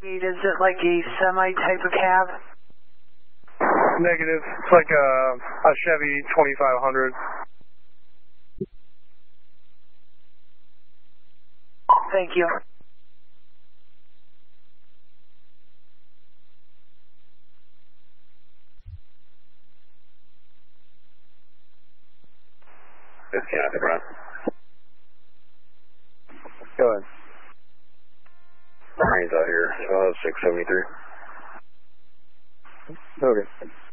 Is it like a semi type of cab? Negative. It's like a Chevy 2500. Thank you. Disconnect, Brent. Go ahead. Rain's out here. 673. Okay.